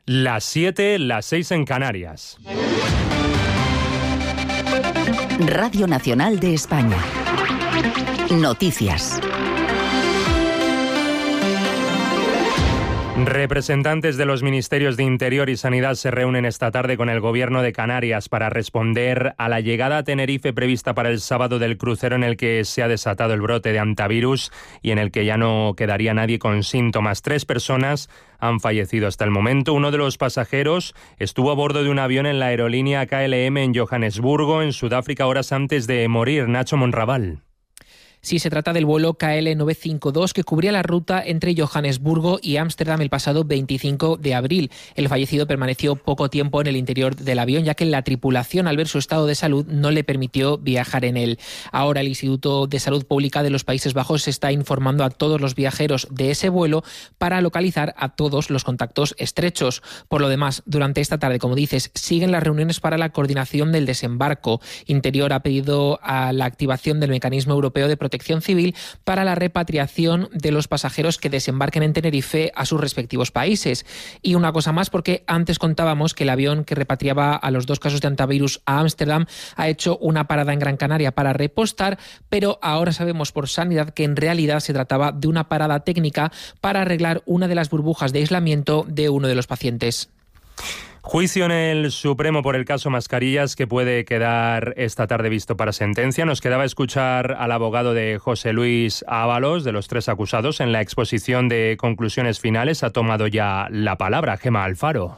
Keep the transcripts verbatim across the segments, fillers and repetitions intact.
Las siete, las seis en Canarias. Radio Nacional de España. Noticias. Representantes de los Ministerios de Interior y Sanidad se reúnen esta tarde con el Gobierno de Canarias para responder a la llegada a Tenerife prevista para el sábado del crucero en el que se ha desatado el brote de hantavirus y en el que ya no quedaría nadie con síntomas. Tres personas han fallecido hasta el momento. Uno de los pasajeros estuvo a bordo de un avión en la aerolínea K L M en Johannesburgo, en Sudáfrica, horas antes de morir. Nacho Monraval. Sí, se trata del vuelo K L novecientos cincuenta y dos que cubría la ruta entre Johannesburgo y Ámsterdam el pasado veinticinco de abril. El fallecido permaneció poco tiempo en el interior del avión, ya que la tripulación, al ver su estado de salud, no le permitió viajar en él. Ahora el Instituto de Salud Pública de los Países Bajos está informando a todos los viajeros de ese vuelo para localizar a todos los contactos estrechos. Por lo demás, durante esta tarde, como dices, siguen las reuniones para la coordinación del desembarco. Interior ha pedido a la activación del Mecanismo Europeo de Protección Protección Civil para la repatriación de los pasajeros que desembarquen en Tenerife a sus respectivos países. Y una cosa más, porque antes contábamos que el avión que repatriaba a los dos casos de hantavirus a Ámsterdam ha hecho una parada en Gran Canaria para repostar, pero ahora sabemos por Sanidad que en realidad se trataba de una parada técnica para arreglar una de las burbujas de aislamiento de uno de los pacientes. Juicio en el Supremo por el caso Mascarillas que puede quedar esta tarde visto para sentencia. Nos quedaba escuchar al abogado de José Luis Ábalos, de los tres acusados. En la exposición de conclusiones finales ha tomado ya la palabra Gemma Alfaro.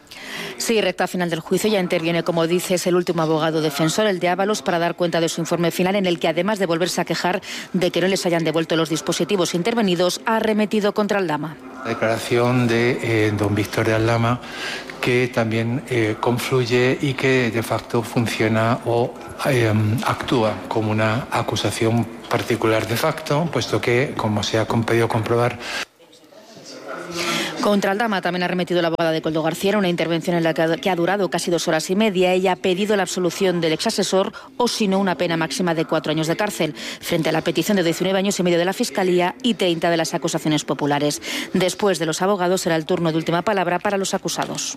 Sí, recta final del juicio. Ya interviene, como dices, el último abogado defensor, el de Ábalos, para dar cuenta de su informe final, en el que, además de volverse a quejar de que no les hayan devuelto los dispositivos intervenidos, ha arremetido contra Aldama. La declaración de eh, don Víctor de Aldama, que también eh, confluye y que de facto funciona o eh, actúa como una acusación particular de facto, puesto que, como se ha podido comprobar, contra Aldama también ha remitido la abogada de Coldo García, una intervención en la que ha durado casi dos horas y media. Ella ha pedido la absolución del exasesor o, si no, una pena máxima de cuatro años de cárcel, frente a la petición de diecinueve años y medio de la Fiscalía y treinta de las acusaciones populares. Después de los abogados será el turno de última palabra para los acusados.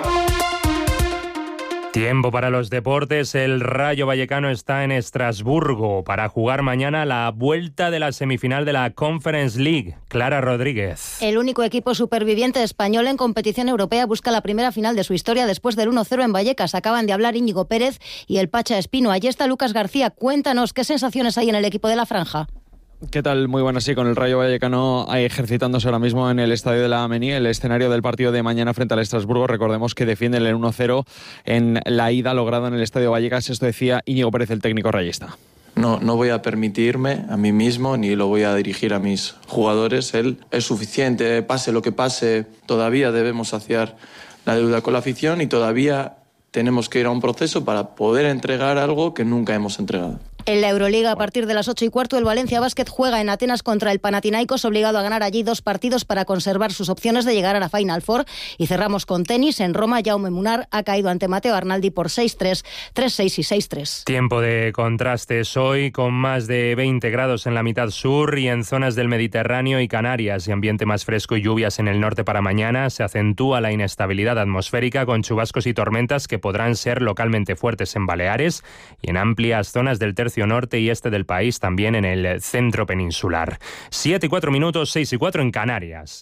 Tiempo para los deportes. El Rayo Vallecano está en Estrasburgo para jugar mañana la vuelta de la semifinal de la Conference League. Clara Rodríguez. El único equipo superviviente español en competición europea busca la primera final de su historia después del uno cero en Vallecas. Acaban de hablar Íñigo Pérez y el Pacha Espino. Allí está Lucas García. Cuéntanos qué sensaciones hay en el equipo de la franja. ¿Qué tal? Muy buenas, sí, con el Rayo Vallecano ejercitándose ahora mismo en el Estadio de la Amení, el escenario del partido de mañana frente al Estrasburgo. Recordemos que defienden el uno cero en la ida lograda en el Estadio Vallecas. Esto decía Íñigo Pérez, el técnico rayista. No, no voy a permitirme a mí mismo ni lo voy a dirigir a mis jugadores. Él es suficiente, pase lo que pase, todavía debemos saciar la deuda con la afición y todavía tenemos que ir a un proceso para poder entregar algo que nunca hemos entregado. En la Euroliga, a partir de las ocho y cuarto, el Valencia Basket juega en Atenas contra el Panathinaikos, obligado a ganar allí dos partidos para conservar sus opciones de llegar a la Final Four. Y cerramos con tenis. En Roma, Jaume Munar ha caído ante Matteo Arnaldi por seis tres, tres seis y seis tres. Tiempo de contrastes hoy, con más de veinte grados en la mitad sur y en zonas del Mediterráneo y Canarias, y ambiente más fresco y lluvias en el norte para mañana. Se acentúa la inestabilidad atmosférica con chubascos y tormentas que podrán ser localmente fuertes en Baleares y en amplias zonas del tercio norte y este del país, también en el centro peninsular. Siete y cuatro minutos, seis y cuatro en Canarias.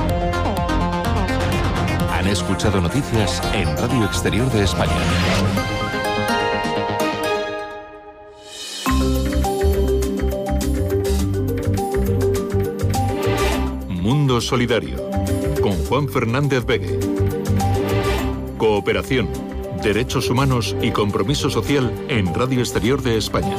Han escuchado noticias en Radio Exterior de España. Mundo Solidario, con Juan Fernández Begue. Cooperación, derechos humanos y compromiso social en Radio Exterior de España.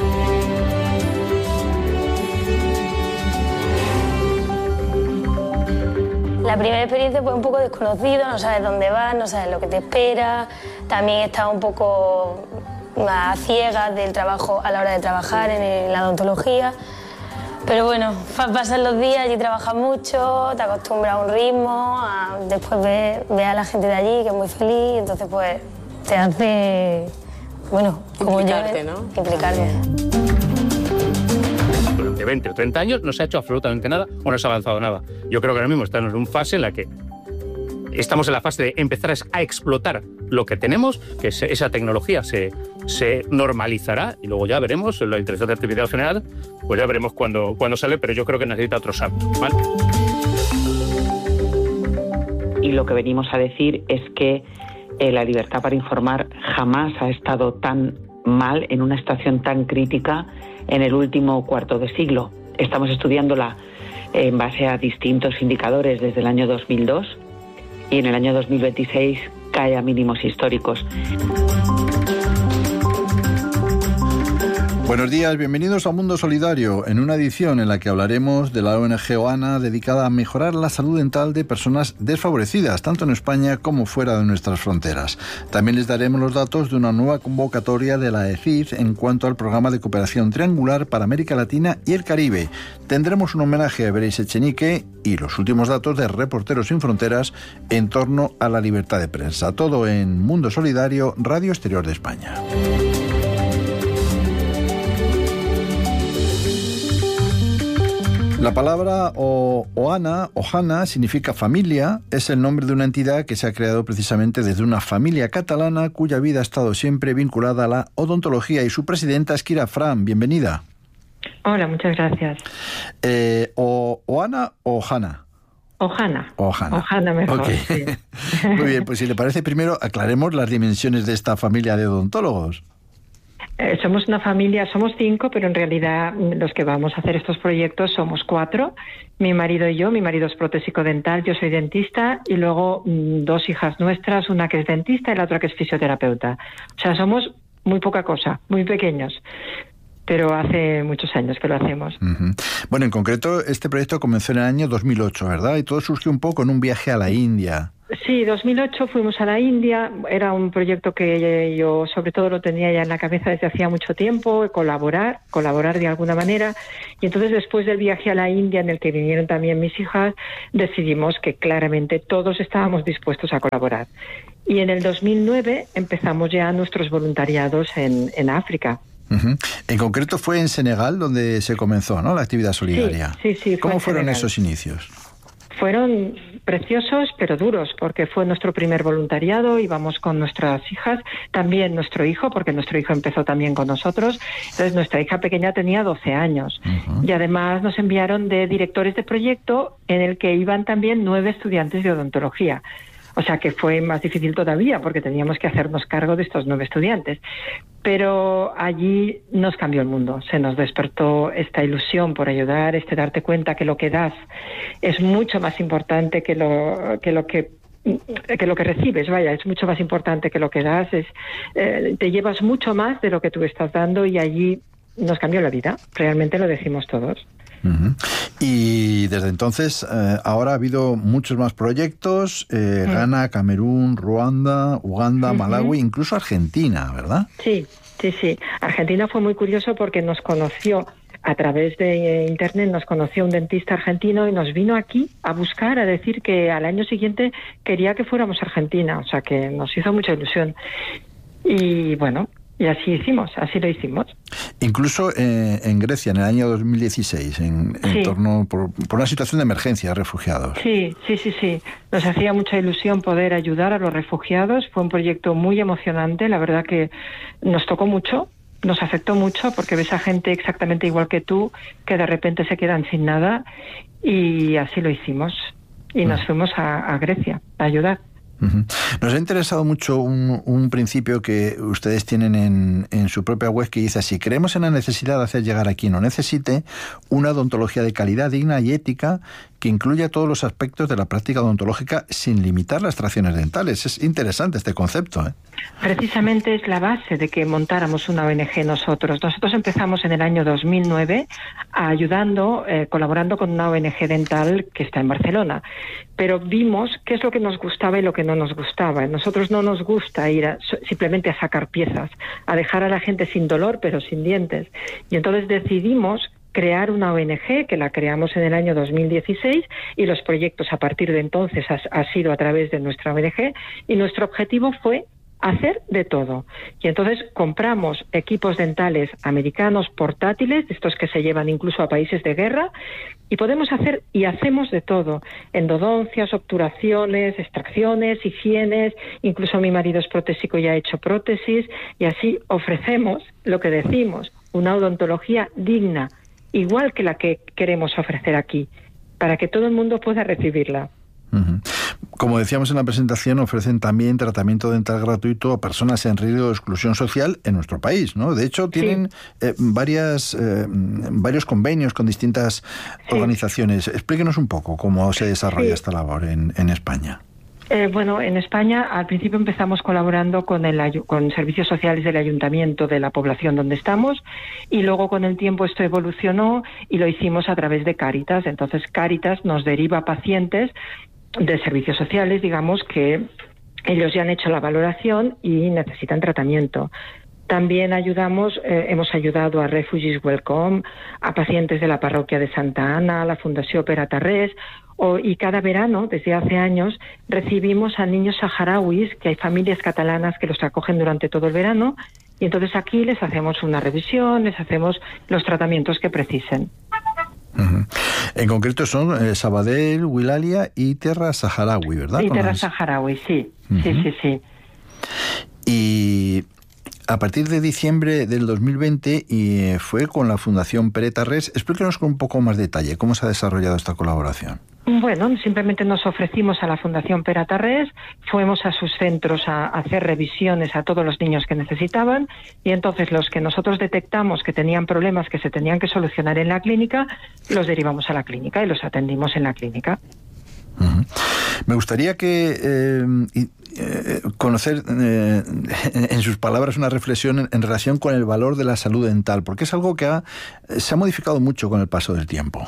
La primera experiencia fue un poco desconocido, no sabes dónde vas, no sabes lo que te espera. También estaba un poco a ciegas del trabajo a la hora de trabajar en la odontología. Pero bueno, pasan los días, allí trabajas mucho, te acostumbras a un ritmo, a, después ves, ves a la gente de allí que es muy feliz, entonces pues te hace, bueno, como implicarte, yo, ¿no? Implicarte. Durante veinte o treinta años no se ha hecho absolutamente nada o no se ha avanzado nada. Yo creo que ahora mismo estamos en una fase en la que estamos en la fase de empezar a explotar lo que tenemos, que esa tecnología se, se normalizará y luego ya veremos, la inteligencia artificial general, pues ya veremos cuándo, cuándo sale, pero yo creo que necesita otros hábitos, ¿vale? Y lo que venimos a decir es que eh, la libertad para informar jamás ha estado tan mal, en una situación tan crítica, en el último cuarto de siglo. Estamos estudiándola en base a distintos indicadores desde el año dos mil dos y en el año dos mil veintiséis cae a mínimos históricos. Buenos días, bienvenidos a Mundo Solidario, en una edición en la que hablaremos de la O N G OANA dedicada a mejorar la salud dental de personas desfavorecidas, tanto en España como fuera de nuestras fronteras. También les daremos los datos de una nueva convocatoria de la E C I D en cuanto al programa de cooperación triangular para América Latina y el Caribe. Tendremos un homenaje a Bereiz Echenique y los últimos datos de Reporteros Sin Fronteras en torno a la libertad de prensa. Todo en Mundo Solidario, Radio Exterior de España. La palabra o, OANA, OHANA, significa familia, es el nombre de una entidad que se ha creado precisamente desde una familia catalana cuya vida ha estado siempre vinculada a la odontología, y su presidenta es Kira Fran. Bienvenida. Hola, muchas gracias. Eh, o, ¿OANA o OHANA? OHANA. OHANA. OHANA mejor, okay. Sí. Muy bien, pues si le parece, primero aclaremos las dimensiones de esta familia de odontólogos. Eh, somos una familia, somos cinco, pero en realidad los que vamos a hacer estos proyectos somos cuatro. Mi marido y yo, mi marido es protésico dental, yo soy dentista, y luego mmm, dos hijas nuestras, una que es dentista y la otra que es fisioterapeuta. O sea, somos muy poca cosa, muy pequeños, pero hace muchos años que lo hacemos. Uh-huh. Bueno, en concreto, este proyecto comenzó en el año dos mil ocho, ¿verdad? Y todo surgió un poco en un viaje a la India. Sí, dos mil ocho fuimos a la India. Era un proyecto que yo sobre todo lo tenía ya en la cabeza desde hacía mucho tiempo, colaborar, colaborar de alguna manera. Y entonces, después del viaje a la India, en el que vinieron también mis hijas, decidimos que claramente todos estábamos dispuestos a colaborar. Y en el dos mil nueve empezamos ya nuestros voluntariados en, en África. Uh-huh. En concreto fue en Senegal donde se comenzó, ¿no?, la actividad solidaria. Sí, sí, sí. ¿Cómo fueron Senegal. esos inicios? Fueron preciosos, pero duros, porque fue nuestro primer voluntariado, íbamos con nuestras hijas, también nuestro hijo, porque nuestro hijo empezó también con nosotros. Entonces, nuestra hija pequeña tenía doce años. Uh-huh. Y además nos enviaron de directores de proyecto, en el que iban también nueve estudiantes de odontología. O sea que fue más difícil todavía, porque teníamos que hacernos cargo de estos nueve estudiantes. Pero allí nos cambió el mundo, se nos despertó esta ilusión por ayudar, este darte cuenta que lo que das es mucho más importante que lo que lo que que lo que recibes, vaya, es mucho más importante que lo que das, es eh, te llevas mucho más de lo que tú estás dando, y allí nos cambió la vida, realmente lo decimos todos. Uh-huh. Y desde entonces, eh, ahora ha habido muchos más proyectos, eh, uh-huh. Ghana, Camerún, Ruanda, Uganda, uh-huh. Malawi, incluso Argentina, ¿verdad? Sí, sí, sí. Argentina fue muy curioso porque nos conoció a través de internet, nos conoció un dentista argentino y nos vino aquí a buscar, a decir que al año siguiente quería que fuéramos a Argentina, o sea que nos hizo mucha ilusión. Y bueno, y así hicimos, así lo hicimos. Incluso eh, en Grecia, en el año dos mil dieciséis, en, en sí. torno por, por una situación de emergencia de refugiados. Sí, sí, sí, sí. Nos hacía mucha ilusión poder ayudar a los refugiados. Fue un proyecto muy emocionante. La verdad que nos tocó mucho, nos afectó mucho, porque ves a gente exactamente igual que tú, que de repente se quedan sin nada. Y así lo hicimos. Y nos fuimos a, a Grecia a ayudar. Uh-huh. Nos ha interesado mucho un, un principio que ustedes tienen en, en su propia web, que dice así: creemos en la necesidad de hacer llegar a quien lo necesite una odontología de calidad, digna y ética, que incluya todos los aspectos de la práctica odontológica sin limitar las extracciones dentales. Es interesante este concepto, ¿eh? Precisamente es la base de que montáramos una O N G nosotros. Nosotros empezamos en el año dos mil nueve ayudando, eh, colaborando con una O N G dental que está en Barcelona. Pero vimos qué es lo que nos gustaba y lo que no nos gustaba. A nosotros no nos gusta ir a, simplemente a sacar piezas, a dejar a la gente sin dolor pero sin dientes. Y entonces decidimos crear una O N G, que la creamos en el año dos mil dieciséis, y los proyectos a partir de entonces ha, ha sido a través de nuestra O N G, y nuestro objetivo fue hacer de todo. Y entonces compramos equipos dentales americanos portátiles, estos que se llevan incluso a países de guerra, y podemos hacer y hacemos de todo: endodoncias, obturaciones, extracciones, higienes. Incluso mi marido es protésico y ha hecho prótesis, y así ofrecemos lo que decimos, una odontología digna, igual que la que queremos ofrecer aquí, para que todo el mundo pueda recibirla. Uh-huh. Como decíamos en la presentación, ofrecen también tratamiento dental gratuito a personas en riesgo de exclusión social en nuestro país, ¿no? De hecho, tienen sí. eh, varias, eh, varios convenios con distintas sí. organizaciones. Explíquenos un poco cómo se desarrolla sí. esta labor en, en España. Eh, bueno, en España al principio empezamos colaborando con, el, con servicios sociales del ayuntamiento de la población donde estamos, y luego con el tiempo esto evolucionó y lo hicimos a través de Cáritas. Entonces Cáritas nos deriva pacientes de servicios sociales, digamos, que ellos ya han hecho la valoración y necesitan tratamiento. También ayudamos, eh, hemos ayudado a Refugees Welcome, a pacientes de la parroquia de Santa Ana, a la Fundación Pere Tarrés, o, y cada verano, desde hace años, recibimos a niños saharauis, que hay familias catalanas que los acogen durante todo el verano, y entonces aquí les hacemos una revisión, les hacemos los tratamientos que precisen. Uh-huh. En concreto son eh, Sabadell, Wilalia y Terra Saharaui, ¿verdad? Y Terra Saharaui, sí. Uh-huh. sí, sí, sí. Y a partir de diciembre del dos mil veinte y eh, fue con la Fundación Pere Tarrés. Explíquenos con un poco más detalle cómo se ha desarrollado esta colaboración. Bueno, simplemente nos ofrecimos a la Fundación Pere Tarrés, fuimos a sus centros a hacer revisiones a todos los niños que necesitaban, y entonces los que nosotros detectamos que tenían problemas que se tenían que solucionar en la clínica, los derivamos a la clínica y los atendimos en la clínica. Uh-huh. Me gustaría que eh, eh, conocer eh, en sus palabras una reflexión en, en relación con el valor de la salud dental, porque es algo que ha, se ha modificado mucho con el paso del tiempo.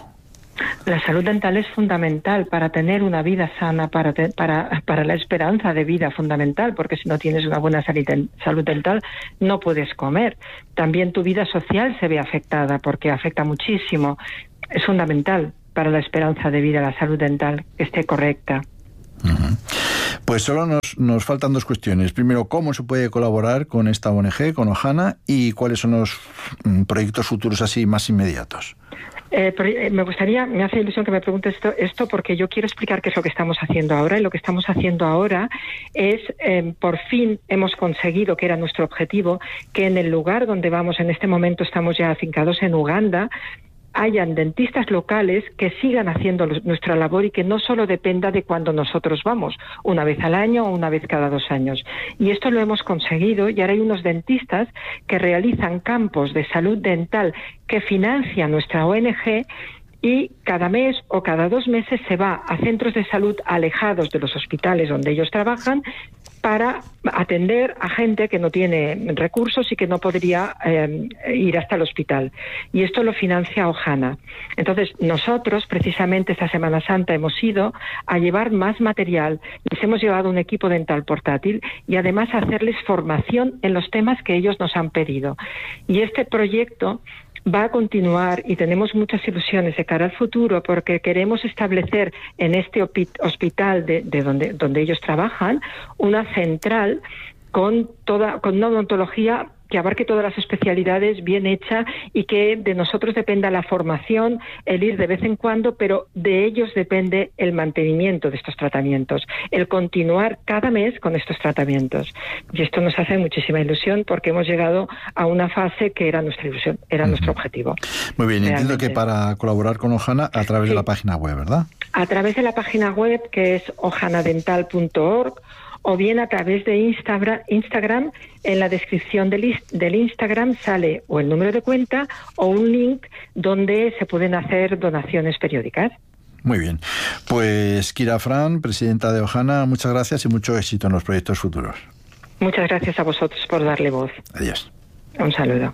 La salud dental es fundamental para tener una vida sana, para, te, para, para la esperanza de vida fundamental, porque si no tienes una buena salud dental no puedes comer. También tu vida social se ve afectada, porque afecta muchísimo. Es fundamental para la esperanza de vida la salud dental, que esté correcta. Uh-huh. Pues solo nos, nos faltan dos cuestiones. Primero, ¿cómo se puede colaborar con esta O N G, con Ohana? Y ¿cuáles son los mm, proyectos futuros así más inmediatos? Eh, pero, eh, me gustaría, me hace ilusión que me preguntes esto, esto porque yo quiero explicar qué es lo que estamos haciendo ahora. Y lo que estamos haciendo ahora es, eh, por fin hemos conseguido, que era nuestro objetivo, que en el lugar donde vamos, en este momento estamos ya afincados en Uganda, hayan dentistas locales que sigan haciendo nuestra labor y que no solo dependa de cuando nosotros vamos, una vez al año o una vez cada dos años. Y esto lo hemos conseguido, y ahora hay unos dentistas que realizan campos de salud dental que financia nuestra O N G, y cada mes o cada dos meses se va a centros de salud alejados de los hospitales donde ellos trabajan para atender a gente que no tiene recursos y que no podría eh, ir hasta el hospital. Y esto lo financia Ohana. Entonces, nosotros, precisamente esta Semana Santa, hemos ido a llevar más material. Les hemos llevado un equipo dental portátil y además a hacerles formación en los temas que ellos nos han pedido. Y este proyecto va a continuar y tenemos muchas ilusiones de cara al futuro, porque queremos establecer en este hospital de, de donde, donde ellos trabajan una central con toda con una odontología que abarque todas las especialidades, bien hecha, y que de nosotros dependa la formación, el ir de vez en cuando, pero de ellos depende el mantenimiento de estos tratamientos, el continuar cada mes con estos tratamientos. Y esto nos hace muchísima ilusión, porque hemos llegado a una fase que era nuestra ilusión, era uh-huh. nuestro objetivo. Muy bien, realmente. Entiendo que para colaborar con Ohana a través sí. de la página web, ¿verdad? A través de la página web, que es ohana dental punto org, o bien a través de Instagram, Instagram en la descripción del, del Instagram sale o el número de cuenta o un link donde se pueden hacer donaciones periódicas. Muy bien. Pues Kira Fran, presidenta de Ohana, muchas gracias y mucho éxito en los proyectos futuros. Muchas gracias a vosotros por darle voz. Adiós. Un saludo.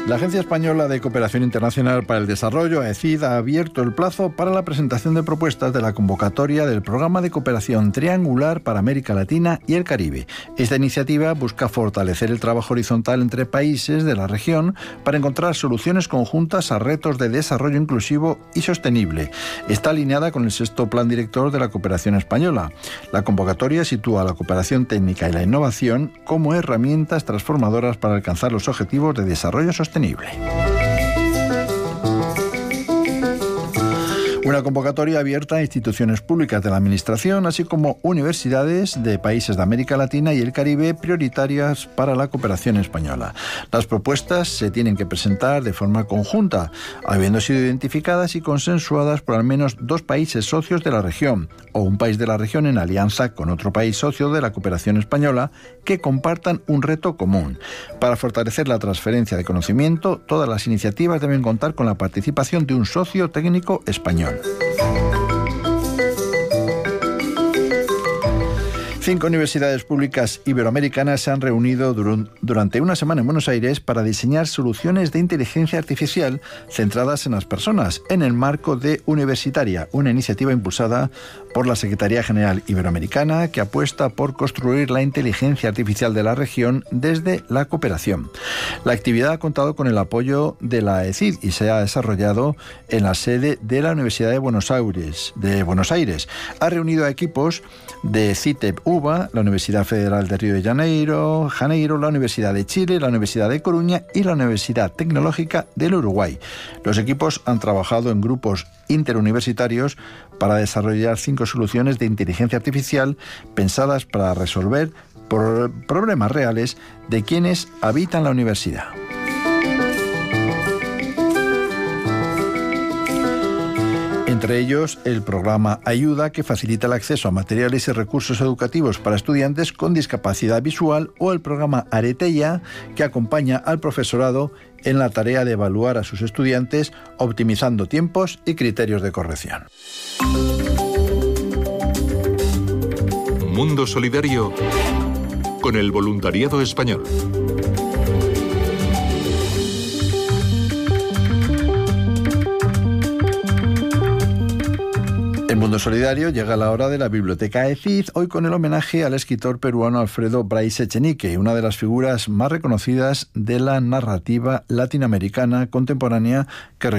La Agencia Española de Cooperación Internacional para el Desarrollo, A E C I D, ha abierto el plazo para la presentación de propuestas de la convocatoria del Programa de Cooperación Triangular para América Latina y el Caribe. Esta iniciativa busca fortalecer el trabajo horizontal entre países de la región para encontrar soluciones conjuntas a retos de desarrollo inclusivo y sostenible. Está alineada con el sexto Plan Director de la Cooperación Española. La convocatoria sitúa la cooperación técnica y la innovación como herramientas transformadoras para alcanzar los objetivos de desarrollo sostenible. Una convocatoria abierta a instituciones públicas de la Administración, así como universidades de países de América Latina y el Caribe prioritarias para la cooperación española. Las propuestas se tienen que presentar de forma conjunta, habiendo sido identificadas y consensuadas por al menos dos países socios de la región, o un país de la región en alianza con otro país socio de la cooperación española que compartan un reto común. Para fortalecer la transferencia de conocimiento, todas las iniciativas deben contar con la participación de un socio técnico español. Cinco universidades públicas iberoamericanas se han reunido durante una semana en Buenos Aires para diseñar soluciones de inteligencia artificial centradas en las personas en el marco de Universitaria, una iniciativa impulsada por la Secretaría General Iberoamericana que apuesta por construir la inteligencia artificial de la región desde la cooperación. La actividad ha contado con el apoyo de la A E C I D y se ha desarrollado en la sede de la Universidad de Buenos Aires. De Buenos Aires. Ha reunido a equipos de CITEP U B A, la Universidad Federal de Río de Janeiro, Janeiro, la Universidad de Chile, la Universidad de Coruña y la Universidad Tecnológica del Uruguay. Los equipos han trabajado en grupos interuniversitarios para desarrollar cinco soluciones de inteligencia artificial pensadas para resolver problemas reales de quienes habitan la universidad. Entre ellos, el programa Ayuda, que facilita el acceso a materiales y recursos educativos para estudiantes con discapacidad visual, o el programa Areteia, que acompaña al profesorado en la tarea de evaluar a sus estudiantes, optimizando tiempos y criterios de corrección. Mundo Solidario con el voluntariado español. En Mundo Solidario llega la hora de la Biblioteca A E C I D, hoy con el homenaje al escritor peruano Alfredo Bryce Echenique, una de las figuras más reconocidas de la narrativa latinoamericana contemporánea que